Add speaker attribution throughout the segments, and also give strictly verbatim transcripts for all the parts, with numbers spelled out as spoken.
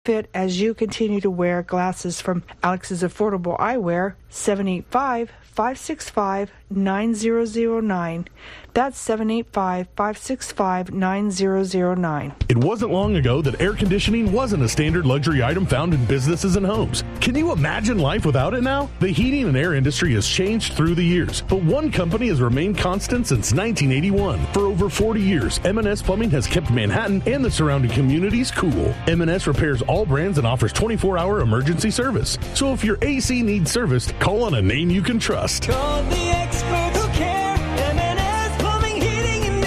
Speaker 1: fit as you continue to wear glasses from Alex's Affordable Eyewear, seven eight five, five six five, nine zero zero nine. That's seven eight five, five six five, nine zero zero nine.
Speaker 2: It wasn't long ago that air conditioning wasn't a standard luxury item found in businesses and homes. Can you imagine life without it now? The heating and air industry has changed through the years, but one company has remained constant since nineteen eighty-one. For over forty years, M and S Plumbing has kept Manhattan and the surrounding communities cool. M and S repairs all brands and offers twenty-four hour emergency service. So if your A C needs serviced, call on a name you can trust.
Speaker 3: Call the expert who cares. M and S Plumbing, Heating, and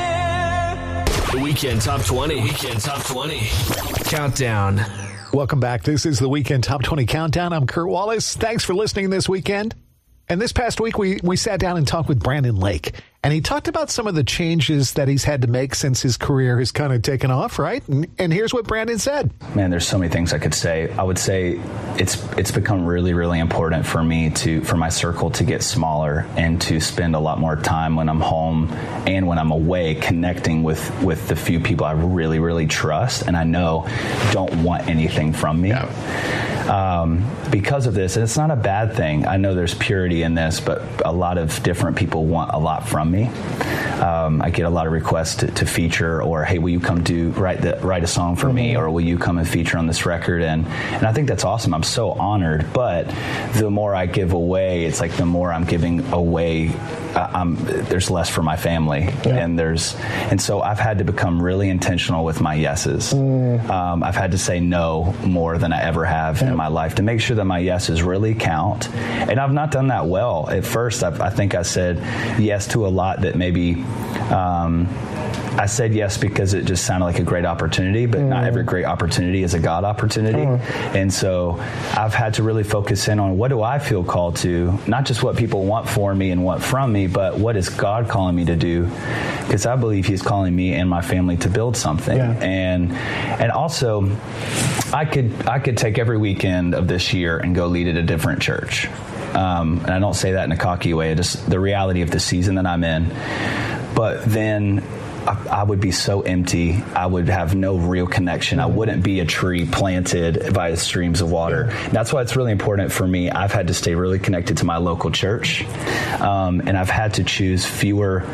Speaker 3: Air.
Speaker 4: The Weekend Top twenty. Weekend Top twenty. Countdown.
Speaker 5: Welcome back. This is the Weekend Top twenty Countdown. I'm Kurt Wallace. Thanks for listening this weekend. And this past week, we, we sat down and talked with Brandon Lake. And he talked about some of the changes that he's had to make since his career has kind of taken off, right? And, and here's what Brandon said.
Speaker 6: Man, there's so many things I could say. I would say it's it's become really, really important for me to for my circle to get smaller and to spend a lot more time when I'm home and when I'm away connecting with, with the few people I really, really trust and I know don't want anything from me. Yeah. Um, because of this, and it's not a bad thing. I know there's purity in this, but a lot of different people want a lot from me. Um, I get a lot of requests to, to feature, or hey, will you come do write the, write a song for mm-hmm. me, or will you come and feature on this record? And and I think that's awesome. I'm so honored. But the more I give away, it's like the more I'm giving away. Uh, I'm, there's less for my family, yeah. and there's and so I've had to become really intentional with my yeses. Mm. Um, I've had to say no more than I ever have yeah. in my life to make sure that my yeses really count. And I've not done that well at first. I've, I think I said yes to a lot that maybe. Um, I said yes because it just sounded like a great opportunity, but mm. not every great opportunity is a God opportunity. Mm. And so I've had to really focus in on what do I feel called to, not just what people want for me and want from me, but what is God calling me to do? Because I believe he's calling me and my family to build something. Yeah. And and also I could I could take every weekend of this year and go lead at a different church. Um, and I don't say that in a cocky way, just the reality of the season that I'm in. But then I would be so empty. I would have no real connection. I wouldn't be a tree planted by streams of water. That's why it's really important for me. I've had to stay really connected to my local church, um, and I've had to choose fewer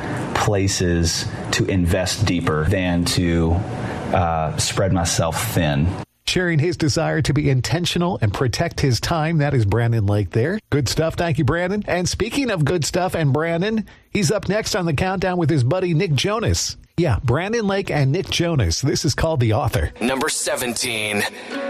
Speaker 6: places to invest deeper than to uh, spread myself thin.
Speaker 5: Sharing his desire to be intentional and protect his time. That is Brandon Lake there. Good stuff. Thank you, Brandon. And speaking of good stuff and Brandon, he's up next on the countdown with his buddy Nick Jonas. Yeah, Brandon Lake and Nick Jonas. This is called The Author.
Speaker 4: Number seventeen.